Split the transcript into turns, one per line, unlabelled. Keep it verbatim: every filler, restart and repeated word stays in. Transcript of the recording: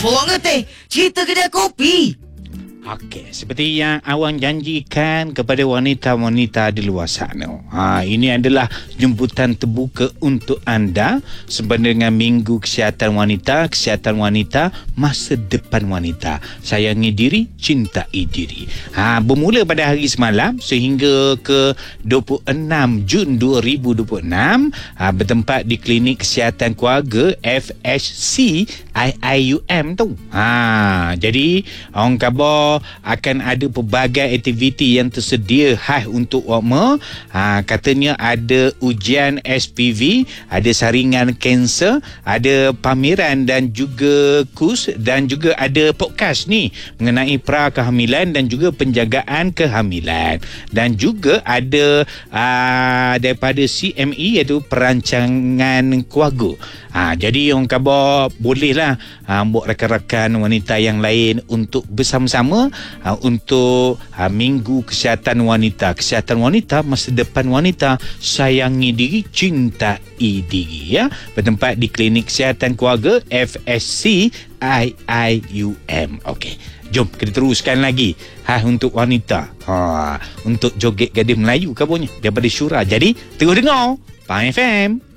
Apa awak ngerti? Cerita kedai kopi.
Okey, seperti yang awang janjikan kepada wanita-wanita di luar sana. Ha, ini adalah jemputan terbuka untuk anda sempena dengan Minggu Kesihatan Wanita, Kesihatan Wanita, Masa Depan Wanita. Sayangi diri, cintai diri. Ha, bermula pada hari semalam sehingga ke dua puluh enam Jun dua ribu dua puluh enam, ha, bertempat di Klinik Kesihatan Keluarga F H C I I U M tu. Ha, jadi orang khabar akan ada pelbagai aktiviti yang tersedia khas untuk wakma. Ha, katanya ada ujian S P V, ada saringan kanser, ada pameran dan juga kurs dan juga ada podcast ni mengenai pra kehamilan dan juga penjagaan kehamilan. Dan juga ada aa, daripada C M E iaitu perancangan keluarga. Ha, jadi orang khabar bolehlah ha, buat rakan-rakan wanita yang lain untuk bersama-sama ha, untuk ha, Minggu Kesihatan Wanita. Kesihatan wanita, masa depan wanita. Sayangi diri, cintai diri, ya. Bertempat di Klinik Kesihatan Keluarga F S C I I U M. Okey, jom kita teruskan lagi. Ha, untuk wanita, ha, untuk joget Gadis Melayu kabarnya daripada Syura. Jadi terus dengar Pahang F M.